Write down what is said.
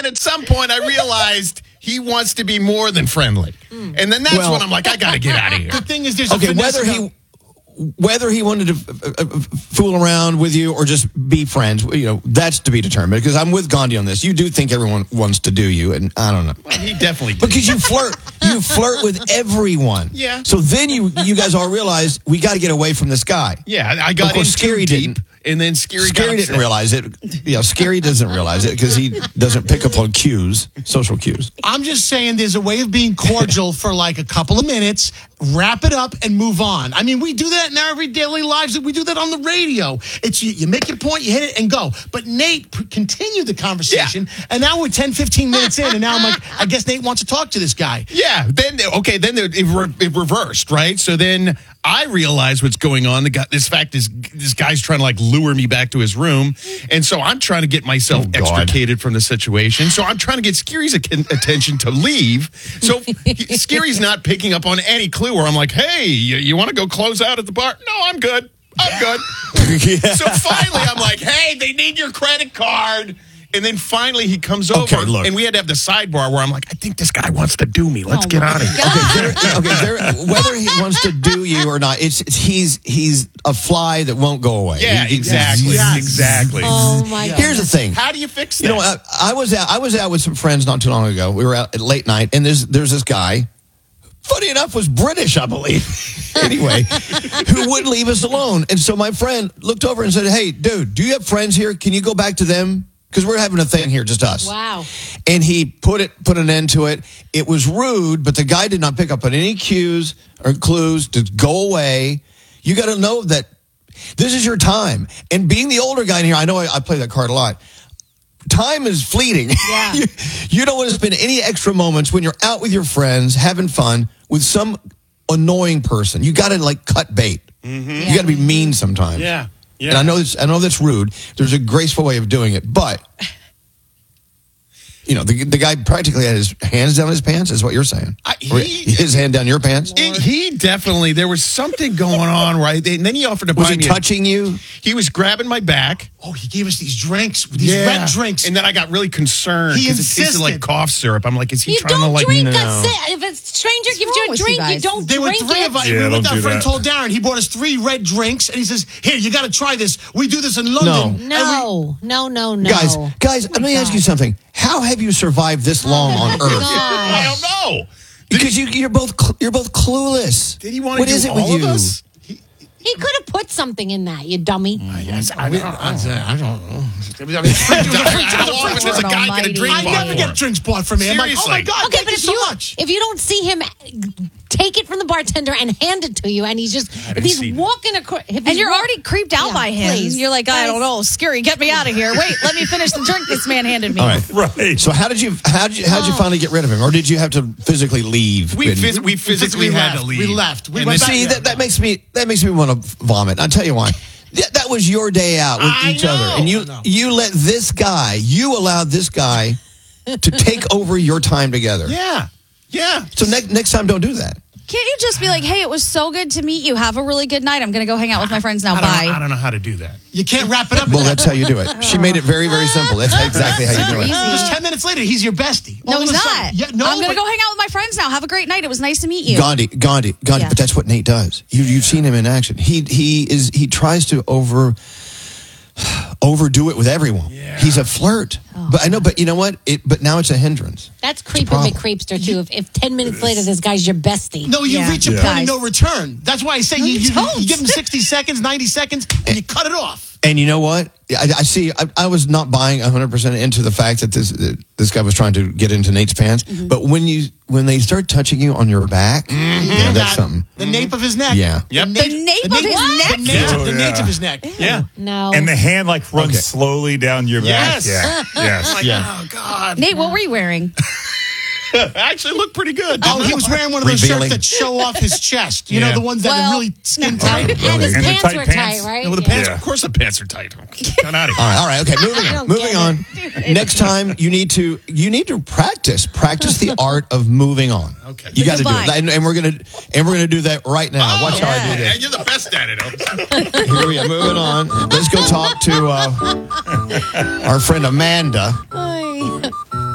then at some point, I realized he wants to be more than friendly. And then that's when I'm like, I got to get out of here. The thing is, there's whether he wanted to fool around with you or just be friends, that's to be determined. Because I'm with Gandhi on this. You do think everyone wants to do you, and I don't know. Well, he definitely did. Because you flirt with everyone. Yeah. So then you guys all realized we got to get away from this guy. Yeah, I got in Scary too deep, and then Scary didn't realize it. Scary doesn't realize it because he doesn't pick up on cues, social cues. I'm just saying there's a way of being cordial for like a couple of minutes, wrap it up, and move on. I mean, we do that in our every daily lives. We do that on the radio. It's you make your point, you hit it, and go. But Nate continued the conversation, and now we're 10, 15 minutes in, and now I'm like, I guess Nate wants to talk to this guy. Yeah, then it reversed, right? So then I realized what's going on. This guy's trying to like lure me back to his room, and so I'm trying to get myself extricated from the situation. So I'm trying to get Scary's attention to leave. So Scary's not picking up on any clue where I'm like, hey, you want to go close out at the bar? No, I'm good. So finally I'm like, hey, they need your credit card. And then finally he comes over, and we had to have the sidebar where I'm like, I think this guy wants to do me. Let's get out of here. Whether he wants to do you or not, he's a fly that won't go away. Yeah, exactly. Oh my God. Here's the thing. How do you fix that? You know, I was out with some friends not too long ago. We were out at late night, and there's this guy. Funny enough, was British, I believe. Anyway, who wouldn't leave us alone. And so my friend looked over and said, hey, dude, do you have friends here? Can you go back to them? Because we're having a thing here, just us. Wow. And he put an end to it. It was rude, but the guy did not pick up on any cues or clues to go away. You got to know that this is your time. And being the older guy in here, I know I play that card a lot. Time is fleeting. Yeah. You don't want to spend any extra moments when you're out with your friends, having fun with some annoying person. You got to like cut bait. Mm-hmm. You got to be mean sometimes. Yeah. And I know that's rude. There's a graceful way of doing it, but the guy practically had his hands down his pants, is what you're saying. His hand down your pants? He definitely, there was something going on, right? And then he offered to buy me. Was he touching you? He was grabbing my back. Oh, he gave us these drinks, red drinks. And then I got really concerned He because it tasted insisted. like cough syrup. I'm like, is he You trying to don't like... drink No. If a stranger gives you a drink, you don't There were drink three it. of us. Yeah, we went don't our do friend that. told Darren. He bought us 3 red drinks, and he says, here, you got to try this. We do this in London. No. Guys, let me ask you something. How have you survived this long on Earth? I don't know. Because you're both clueless. Did he want to What do is it all with of you? us? He could have put something in that, you dummy. Yes, I don't know. How often does a guy get a drink I never bought get for? drinks bought for me. I'm like, oh my Seriously. God, Okay, thank but you so much. if you don't see him take it from the bartender and hand it to you, and he's just if he's see that. walking across, And you're already creeped out by him. please. You're like, I don't know, Scary, get me out of here. Wait, let me finish the drink this man handed me. All right. Right. So how'd you finally get rid of him? Or did you have to physically leave? We physically had to leave. We left. We And went then- back. See, that makes me want to vomit. I'll tell you why. That was your day out with I each know. other. And you allowed this guy to take over your time together. Yeah. So next time, don't do that. Can't you just be like, hey, it was so good to meet you. Have a really good night. I'm going to go hang out with my friends now. Bye. I don't know how to do that. You can't wrap it up. Well, that's how you do it. She made it very, very simple. That's exactly how you do it. Just 10 minutes later, he's your bestie. No, All he's of a not. sudden- Yeah, no, I'm going to but- go hang out with my friends now. Have a great night. It was nice to meet you. Gandhi, Yeah. but that's what Nate does. You've seen him in action. He tries to overdo it with everyone. Yeah. He's a flirt. But I know, but you know what? But now it's a hindrance. That's creepy problem. McCreepster too. If 10 minutes later this guy's your bestie. No, you Yeah. reach a Yeah. point of no return. That's why I say you give him 60 seconds, 90 seconds, and you cut it off. And you know what? I see. I was not buying 100% into the fact that this guy was trying to get into Nate's pants. Mm-hmm. But when they start touching you on your back, that's something. The nape of his neck. Yeah. Yep. The nape of his neck? The nape of his neck. Yeah. No. And the hand runs slowly down your back. Yes. Yeah. Yes. Like, Yeah. oh, God. Nate, what were you wearing? Actually looked pretty good. Oh, he was wearing one of those Revealing. shirts that show off his chest. You Yeah. know, the ones that are really skin tight. and his And the pants tight were pants? tight, right? No, the Yeah. pants, of course the pants are tight. Get out of here. All right. Okay. don't Moving get on. Next time, you need to practice the art of moving on. Okay. You got to do Goodbye. it, and we're gonna do that right now. Watch how I do this. And you're the best at it. Here we are. Moving on. Let's go talk to our friend Amanda.